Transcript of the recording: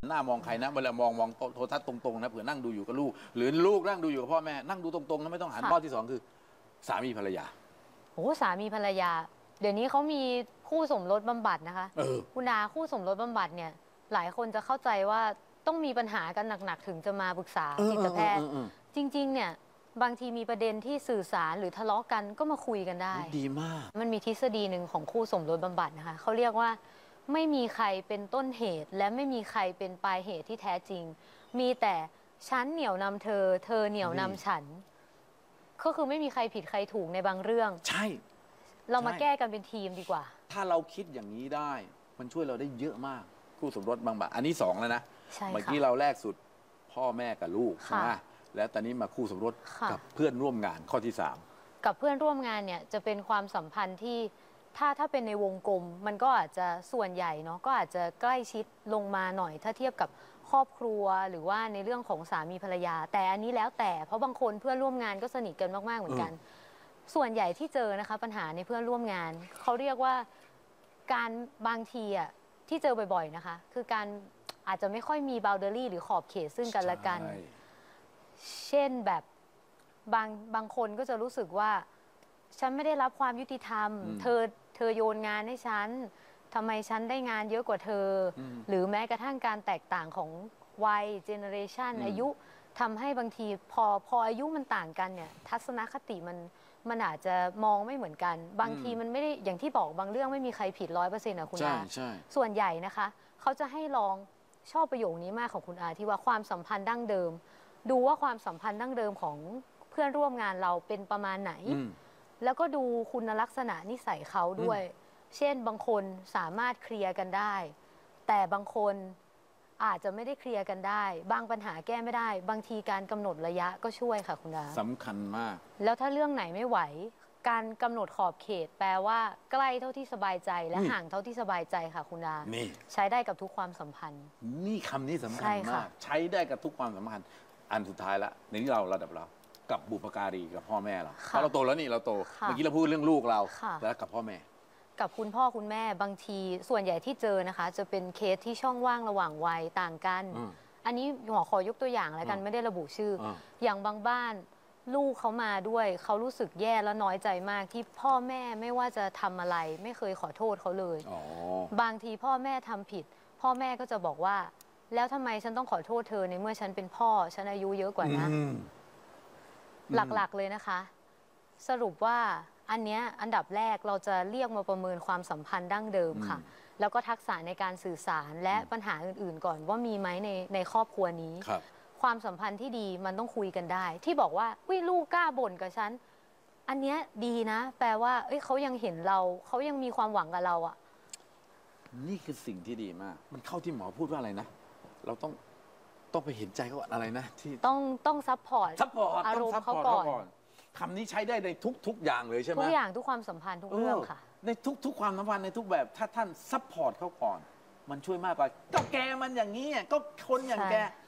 หน้ามองใครนะเวลามองโทรทัศน์ตรงๆนะเผื่อนั่งดูอยู่กับลูกหรือลูกนั่งดูอยู่กับพ่อแม่นั่งดูตรงๆนะไม่ต้องหันข้อที่สองคือสามีภรรยาโอ้สามีภรรยาเดี๋ยวนี้เขามีคู่สมรสบำบัดนะคะคุณอาคู่สมรสบำบัดเนี่ยหลายคนจะเข้าใจว่าต้องมีปัญหากันหนักๆถึงจะมาปรึกษาจิตแพทย์จริงๆเนี่ยบางทีมีประเด็นที่สื่อสารหรือทะเลาะกันก็มาคุยกันได้ดีมากมันมีทฤษฎีหนึ่งของคู่สมรสบำบัดนะคะเขาเรียกว่าไม่มีใครเป็นต้นเหตุและไม่มีใครเป็นปลายเหตุที่แท้จริงมีแต่ฉันเหนี่ยวนำเธอเธอเหนี่ยวนำฉันก็คือไม่มีใครผิดใครถูกในบางเรื่องใช่เรามาแก้กันเป็นทีมดีกว่าถ้าเราคิดอย่างนี้ได้มันช่วยเราได้เยอะมากคู่สมรสบำบัดอันนี้2แล้วนะเมื่อกี้เราแรกสุดพ่อแม่กับลูกใช่ไหมแล้วตอนนี้มาคู่สมรสกับเพื่อนร่วมงานข้อที่3 กับเพื่อนร่วมงานเนี่ยจะเป็นความสัมพันธ์ที่ถ้าเป็นในวงกลมมันก็อาจจะส่วนใหญ่เนาะก็อาจจะใกล้ชิดลงมาหน่อยถ้าเทียบกับครอบครัวหรือว่าในเรื่องของสามีภรรยาแต่อันนี้แล้วแต่เพราะบางคนเพื่อนร่วมงานก็สนิทกันมากๆเหมือนกันส่วนใหญ่ที่เจอนะคะปัญหาในเพื่อนร่วมงานเขาเรียกว่าการบางทีอ่ะที่เจอบ่อยๆนะคะคือการอาจจะไม่ค่อยมี boundary หรือขอบเขตซึ่งกันและกันเช่นแบบบางคนก็จะรู้สึกว่าฉันไม่ได้รับความยุติธรรมเธอโยนงานให้ฉันทำไมฉันได้งานเยอะกว่าเธอหรือแม้กระทั่งการแตกต่างของวัยเจเนอเรชันอายุทำให้บางทีพออายุมันต่างกันเนี่ยทัศนคติมันอาจจะมองไม่เหมือนกันบางทีมันไม่ได้อย่างที่บอกบางเรื่องไม่มีใครผิด100%นะคุณอาส่วนใหญ่นะคะเขาจะให้ลองชอบประโยคนี้มากของคุณอาที่ว่าความสัมพันธ์ดั้งเดิมดูว่าความสัมพันธ์ดั้งเดิมของเพื่อนร่วมงานเราเป็นประมาณไหนแล้วก็ดูคุณลักษณะนิสัยเขาด้วยเช่นบางคนสามารถเคลียร์กันได้แต่บางคนอาจจะไม่ได้เคลียร์กันได้บางปัญหาแก้ไม่ได้บางทีการกำหนดระยะก็ช่วยค่ะคุณดาสำคัญมากแล้วถ้าเรื่องไหนไม่ไหวการกำหนดขอบเขตแปลว่าใกล้เท่าที่สบายใจและห่างเท่าที่สบายใจค่ะคุณดาใช้ได้กับทุกความสัมพันธ์นี่คำนี้สำคัญมากใช้ได้กับทุกความสัมพันธ์อันสุดท้ายละในที่เราระดับเรากับบุพการีกับพ่อแม่เราเพราะเราโตแล้วนี่เราโตเมื่อกี้เราพูดเรื่องลูกเราแล้วกับพ่อแม่กับคุณพ่อคุณแม่บางทีส่วนใหญ่ที่เจอนะคะจะเป็นเคสที่ช่องว่างระหว่างวัยต่างกันอันนี้หมอขอยกตัวอย่างแล้วกันไม่ได้ระบุชื่ออย่างบางบ้านลูกเขามาด้วยเขารู้สึกแย่และน้อยใจมากที่พ่อแม่ไม่ว่าจะทำอะไรไม่เคยขอโทษเขาเลยบางทีพ่อแม่ทำผิดพ่อแม่ก็จะบอกว่าแล้วทำไมฉันต้องขอโทษเธอในเมื่อฉันเป็นพ่อฉันอายุเยอะกว่านะหลักๆเลยนะคะสรุปว่าอันเนี้ยอันดับแรกเราจะเรียกมาประเมินความสัมพันธ์ดั้งเดิมค่ะแล้วก็ทักษะในการสื่อสารและปัญหาอื่นๆก่อนว่ามีไหมในครอบครัวนี้ความสัมพันธ์ที่ดีมันต้องคุยกันได้ที่บอกว่าวิลูกกล้าบ่นกับฉันอันเนี้ยดีนะแปลว่าเขายังเห็นเราเขายังมีความหวังกับเราอ่ะนี่คือสิ่งที่ดีมากมันเข้าที่หมอพูดว่าอะไรนะเราต้องไปเห็นใจเขาอะไรนะที่ต้องซัพพอร์ตอารมณ์เขาก่อนคำนี้ใช้ได้ในทุกอย่างเลยใช่ไหมทุกอย่างทุกความสัมพันธ์ทุกเรื่องค่ะในทุกความสัมพันธ์ในทุกแบบถ้าท่านซัพพอร์ตเขาก่อนมันช่วยมากกว่าก็แกมันอย่างนี้ก็คนอย่างแก